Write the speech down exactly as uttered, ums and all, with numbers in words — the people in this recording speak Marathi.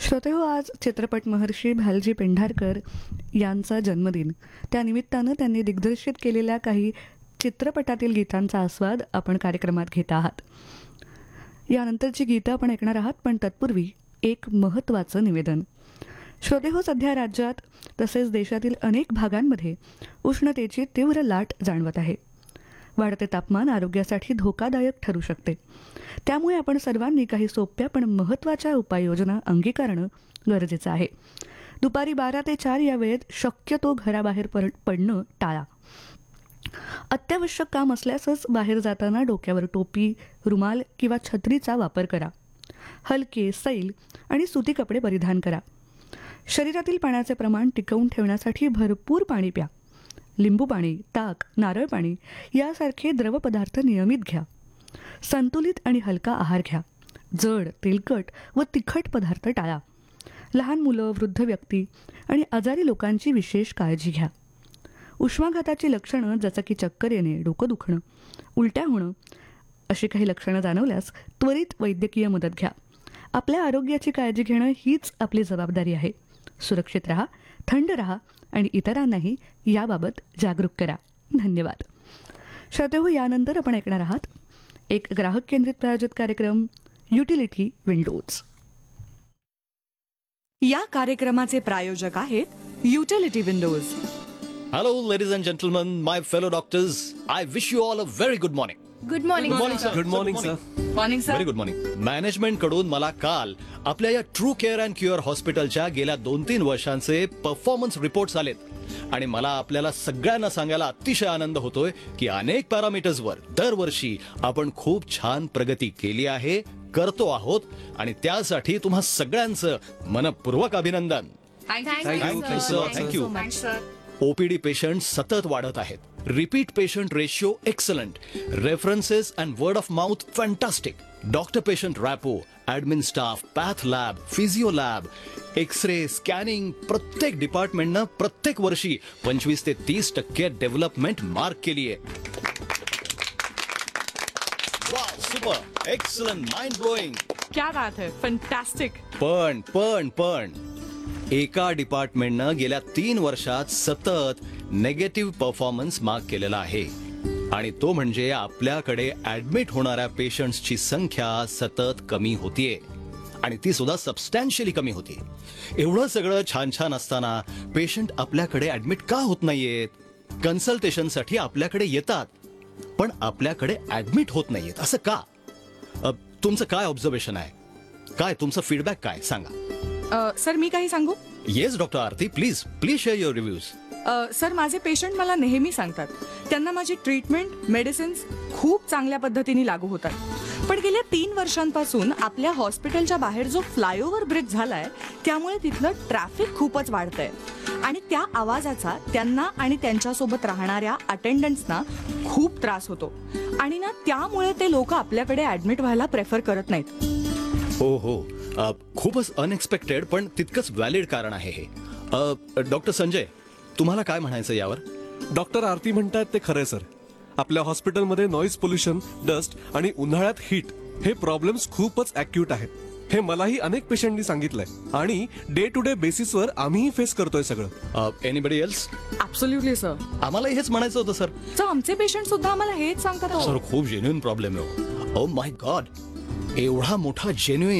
श्रोतेहो, आज चित्रपट महर्षी भालजी पेंढारकर यांचा जन्मदिन. त्यानिमित्तानं त्यांनी दिग्दर्शित केलेल्या काही चित्रपटातील गीतांचा आस्वाद आपण कार्यक्रमात घेत आहात. यानंतरची गीतं आपण ऐकणार आहात, पण तत्पूर्वी एक महत्त्वाचं निवेदन. श्रोतेहो, सध्या राज्यात तसेच देशातील अनेक भागांमध्ये उष्णतेची तीव्र लाट जाणवत आहे. वाढते तापमान आरोग्यासाठी धोकादायक ठरू शकते. त्यामुळे आपण सर्वांनी काही सोप्या पण महत्त्वाच्या उपाययोजना अंगीकारणं गरजेचं आहे. दुपारी बारा ते चार या वेळेत शक्यतो घराबाहेर पड पडणं टाळा. अत्यावश्यक काम असल्यासच बाहेर जाताना डोक्यावर टोपी, रुमाल किंवा छत्रीचा वापर करा. हलके, सैल आणि सुती कपडे परिधान करा. शरीरातील पाण्याचे प्रमाण टिकवून ठेवण्यासाठी भरपूर पाणी प्या. लिंबू पाणी, ताक, नारळ पाणी यासारखे द्रवपदार्थ नियमित घ्या. संतुलित आणि हलका आहार घ्या. जड, तेलकट व तिखट पदार्थ टाळा. लहान मुलं, वृद्ध व्यक्ती आणि आजारी लोकांची विशेष काळजी घ्या. उष्माघाताची लक्षणं जसं की चक्कर येणे, डोकं दुखणं, उलट्या होणं अशी काही लक्षणं जाणवल्यास त्वरित वैद्यकीय मदत घ्या. आपल्या आरोग्याची काळजी घेणं हीच आपली जबाबदारी आहे. सुरक्षित रहा, थंड रहा आणि इतरांनाही याबाबत जागरूक करा. धन्यवाद. श्रोतेहो, यानंतर आपण ऐकणार आहात एक ग्राहक केंद्रित प्रायोजित कार्यक्रम, युटिलिटी विंडोज. या कार्यक्रमाचे प्रायोजक आहेत utility Windows. Hello, ladies and gentlemen, my fellow doctors. I wish you all a very good morning. Good morning. Good morning, sir. Good morning, sir. Morning Very sir. good morning. Management कडून मला काल आपल्या या ट्रू केअर अँड क्युअर हॉस्पिटलच्या गेल्या दोन तीन वर्षांचे परफॉर्मन्स रिपोर्ट्स आलेत आणि मला आपल्याला सगळ्यांना सांगायला अतिशय आनंद होतोय की अनेक पॅरामीटर्सवर दरवर्षी आपण खूप छान प्रगती केली आहे, करतो आहोत आणि त्यासाठी तुम्हा सगळ्यांचं मनपूर्वक अभिनंदन. Thank you sir. Thank you. OPD patient सतत वाढत आहेत. Repeat patient ratio excellent. References and word of mouth fantastic. Doctor patient rapport, admin staff, path lab, physio lab, x-ray, scanning प्रत्येक डिपार्टमेंटनं प्रत्येक वर्षी पंचवीस ते तीस टक्के डेव्हलपमेंट मार्क केली आहे. Wow, super, excellent, mind blowing. क्या बात है, फॅन्टॅस्टिक. पण पण पण एका डिपार्टमेंटनं गेल्या तीन वर्षात सतत नेगेटिव्ह परफॉर्मन्स मार्क केलेला आहे आणि तो म्हणजे आपल्याकडे ऍडमिट होणाऱ्या पेशंट्सची संख्या सतत कमी होतीये आणि ती सुद्धा सबस्टॅन्शियली कमी होती. एवढं सगळं छान छान असताना पेशंट आपल्याकडे ऍडमिट का होत नाहीयेत? कन्सल्टेशनसाठी आपल्याकडे येतात पण आपल्याकडे ऍडमिट होत नाहीयेत, असं का? अ, तुमचं काय ऑब्झर्वेशन आहे? काय तुमचं फीडबॅक काय सांगा. सर, मी काही सांगू? Yes doctor Aarti, please please share your reviews. Sir, माझे पेशंट मला नेहमी सांगतात त्यांना माझी ट्रीटमेंट, मेडिसिन्स खूप चांगल्या पद्धतीने लागू होतात. पण गेल्या तीन वर्षांपासून आपल्या हॉस्पिटलच्या बाहेर जो फ्लायओव्हर ब्रिज झालाय त्यामुळे तिथलं ट्रॅफिक खूपच वाढतंय आणि त्या आवाजाचा त्यांना आणि त्यांच्यासोबत राहणाऱ्या अटेंडंट्सना खूप त्रास होतो आणि ना त्यामुळे ते लोक आपल्याकडे ऍडमिट व्हायला प्रेफर करत नाहीत. हो हो, अ, खूपच अनएक्सपेक्टेड पण तितकंच व्हॅलिड कारण आहे हे. डॉक्टर संजय, तुम्हाला काय म्हणायचं यावर? डॉक्टर आरती म्हणतात ते खरंय सर. आपल्या हॉस्पिटलमध्ये नॉईज पोल्युशन, डस्ट आणि उन्हाळ्यात हीट हे प्रॉब्लेम्स खूपच ॲक्यूट आहेत. हे मलाही अनेक पेशंटनी सांगितलंय आणि डे टू डे बेसिसवर आम्हीही फेस करतोय सगळं. Anybody else? Absolutely sir. आम्हाला हेच म्हणायचं होतं सर. सर, आमचे पेशंट सुद्धा आम्हाला हेच सांगतात. सर, खूप जेन्युइन प्रॉब्लेम आहे. ओ माय गॉड, एवढा मोठा जेन्युइन